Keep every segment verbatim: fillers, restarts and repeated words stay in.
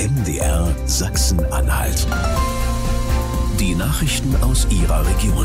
M D R Sachsen-Anhalt. Die Nachrichten aus Ihrer Region.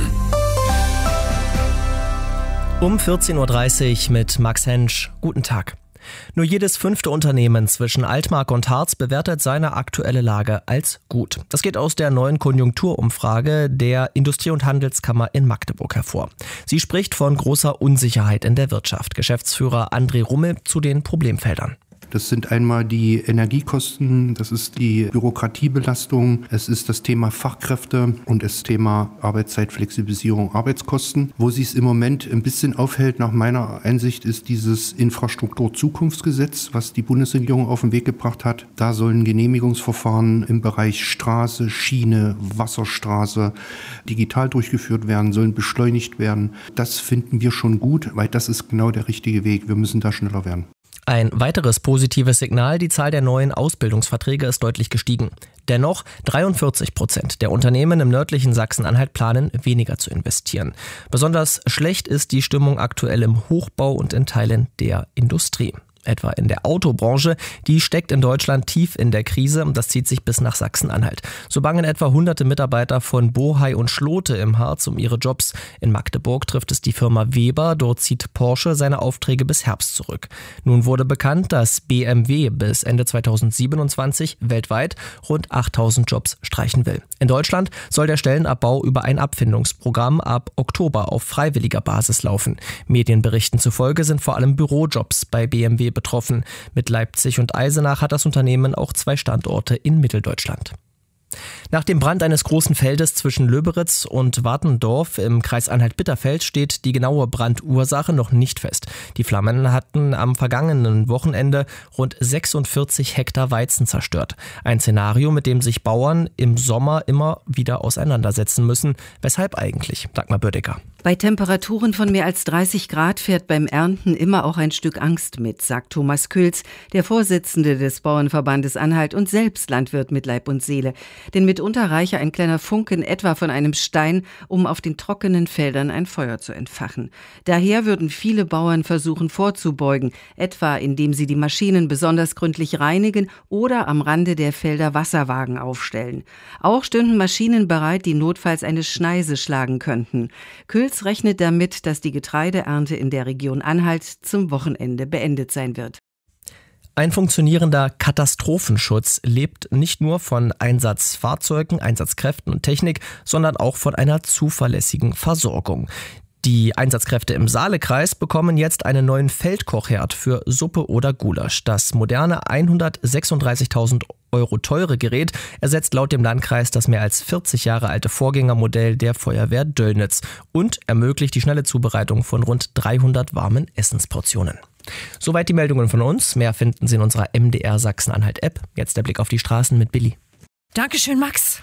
Um vierzehn Uhr dreißig mit Max Hensch. Guten Tag. Nur jedes fünfte Unternehmen zwischen Altmark und Harz bewertet seine aktuelle Lage als gut. Das geht aus der neuen Konjunkturumfrage der Industrie- und Handelskammer in Magdeburg hervor. Sie spricht von großer Unsicherheit in der Wirtschaft. Geschäftsführer André Rummel zu den Problemfeldern. Das sind einmal die Energiekosten, das ist die Bürokratiebelastung, es ist das Thema Fachkräfte und das Thema Arbeitszeitflexibilisierung, Arbeitskosten. Wo sich es im Moment ein bisschen aufhält, nach meiner Einsicht, ist dieses Infrastrukturzukunftsgesetz, was die Bundesregierung auf den Weg gebracht hat. Da sollen Genehmigungsverfahren im Bereich Straße, Schiene, Wasserstraße digital durchgeführt werden, sollen beschleunigt werden. Das finden wir schon gut, weil das ist genau der richtige Weg. Wir müssen da schneller werden. Ein weiteres positives Signal, die Zahl der neuen Ausbildungsverträge ist deutlich gestiegen. Dennoch, dreiundvierzig Prozent der Unternehmen im nördlichen Sachsen-Anhalt planen, weniger zu investieren. Besonders schlecht ist die Stimmung aktuell im Hochbau und in Teilen der Industrie. Etwa in der Autobranche, die steckt in Deutschland tief in der Krise und das zieht sich bis nach Sachsen-Anhalt. So bangen etwa hunderte Mitarbeiter von Bohai und Schlote im Harz um ihre Jobs. In Magdeburg trifft es die Firma Weber, dort zieht Porsche seine Aufträge bis Herbst zurück. Nun wurde bekannt, dass B M W bis Ende zweitausendsiebenundzwanzig weltweit rund achttausend Jobs streichen will. In Deutschland soll der Stellenabbau über ein Abfindungsprogramm ab Oktober auf freiwilliger Basis laufen. Medienberichten zufolge sind vor allem Bürojobs bei B M W betroffen. Mit Leipzig und Eisenach hat das Unternehmen auch zwei Standorte in Mitteldeutschland. Nach dem Brand eines großen Feldes zwischen Löberitz und Wartendorf im Kreis Anhalt-Bitterfeld steht die genaue Brandursache noch nicht fest. Die Flammen hatten am vergangenen Wochenende rund sechsundvierzig Hektar Weizen zerstört. Ein Szenario, mit dem sich Bauern im Sommer immer wieder auseinandersetzen müssen. Weshalb eigentlich? Dagmar Bödecker. Bei Temperaturen von mehr als dreißig Grad fährt beim Ernten immer auch ein Stück Angst mit, sagt Thomas Külz, der Vorsitzende des Bauernverbandes Anhalt und selbst Landwirt mit Leib und Seele. Denn mitunter reiche ein kleiner Funken etwa von einem Stein, um auf den trockenen Feldern ein Feuer zu entfachen. Daher würden viele Bauern versuchen vorzubeugen, etwa indem sie die Maschinen besonders gründlich reinigen oder am Rande der Felder Wasserwagen aufstellen. Auch stünden Maschinen bereit, die notfalls eine Schneise schlagen könnten. Külz rechnet damit, dass die Getreideernte in der Region Anhalt zum Wochenende beendet sein wird. Ein funktionierender Katastrophenschutz lebt nicht nur von Einsatzfahrzeugen, Einsatzkräften und Technik, sondern auch von einer zuverlässigen Versorgung. Die Einsatzkräfte im Saalekreis bekommen jetzt einen neuen Feldkochherd für Suppe oder Gulasch. Das moderne hundertsechsunddreißigtausend Euro teure Gerät ersetzt laut dem Landkreis das mehr als vierzig Jahre alte Vorgängermodell der Feuerwehr Döllnitz und ermöglicht die schnelle Zubereitung von rund dreihundert warmen Essensportionen. Soweit die Meldungen von uns. Mehr finden Sie in unserer M D R Sachsen-Anhalt-App. Jetzt der Blick auf die Straßen mit Billy. Dankeschön, Max.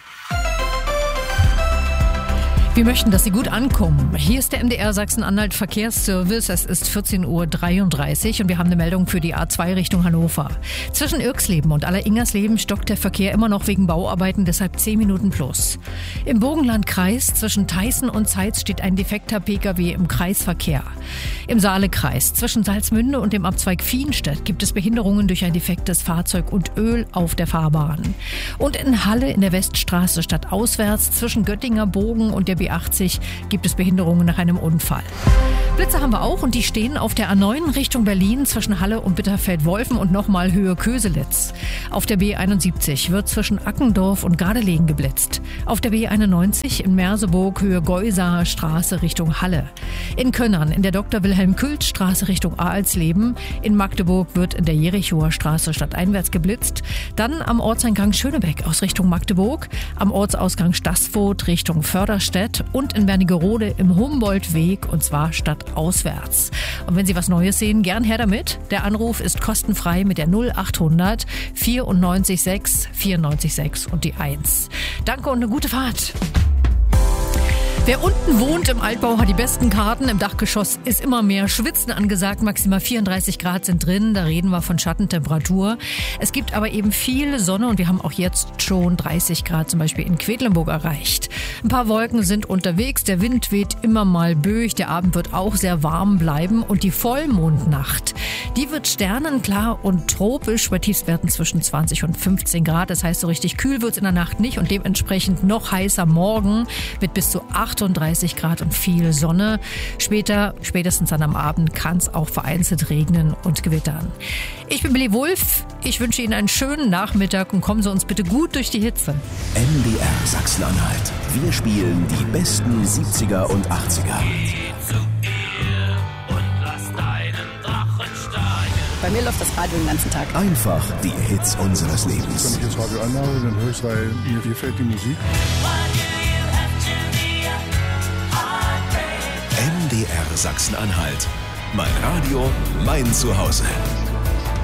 Wir möchten, dass Sie gut ankommen. Hier ist der M D R Sachsen-Anhalt Verkehrsservice. Es ist vierzehn Uhr dreiunddreißig und wir haben eine Meldung für die A zwei Richtung Hannover. Zwischen Irxleben und Aller-Ingersleben stockt der Verkehr immer noch wegen Bauarbeiten, deshalb zehn Minuten plus. Im Burgenlandkreis zwischen Theißen und Zeitz steht ein defekter Pkw im Kreisverkehr. Im Saalekreis zwischen Salzmünde und dem Abzweig Viehenstedt gibt es Behinderungen durch ein defektes Fahrzeug und Öl auf der Fahrbahn. Und in Halle in der Weststraße stadtauswärts zwischen Göttinger Bogen und der B achtzig gibt es Behinderungen nach einem Unfall. Blitze haben wir auch und die stehen auf der A neun Richtung Berlin zwischen Halle und Bitterfeld-Wolfen und nochmal Höhe Köselitz. Auf der B einundsiebzig wird zwischen Ackendorf und Gardelegen geblitzt. Auf der B einundneunzig in Merseburg Höhe Geusaer Straße Richtung Halle. In Könnern in der Doktor Wilhelm Külz Straße Richtung Ahlsleben. In Magdeburg wird in der Jerichower Straße stadteinwärts geblitzt. Dann am Ortseingang Schönebeck aus Richtung Magdeburg, am Ortsausgang Stassfurt Richtung Förderstedt und in Wernigerode im Humboldtweg und zwar stadtauswärts. Und wenn Sie was Neues sehen, gern her damit. Der Anruf ist kostenfrei mit der null achthundert vierundneunzig sechs vierundneunzig sechs und die eins. Danke und eine gute Fahrt. Wer unten wohnt im Altbau, hat die besten Karten. Im Dachgeschoss ist immer mehr Schwitzen angesagt. Maximal vierunddreißig Grad sind drin. Da reden wir von Schattentemperatur. Es gibt aber eben viel Sonne und wir haben auch jetzt schon dreißig Grad zum Beispiel in Quedlinburg erreicht. Ein paar Wolken sind unterwegs. Der Wind weht immer mal böig. Der Abend wird auch sehr warm bleiben. Und die Vollmondnacht, die wird sternenklar und tropisch bei Tiefstwerten zwischen zwanzig und fünfzehn Grad. Das heißt, so richtig kühl wird es in der Nacht nicht und dementsprechend noch heißer morgen mit bis zu achtunddreißig Grad und viel Sonne. Später, spätestens dann am Abend, kann es auch vereinzelt regnen und gewittern. Ich bin Billy Wulff. Ich wünsche Ihnen einen schönen Nachmittag und kommen Sie uns bitte gut durch die Hitze. M D R Sachsen-Anhalt. Wir spielen die besten siebziger und achtziger. Bei mir läuft das Radio den ganzen Tag. Einfach die Hits unseres Lebens. Wenn ich das Radio anmache, dann höre ich es, weil mir gefällt die Musik. M D R Sachsen-Anhalt. Mein Radio, mein Zuhause.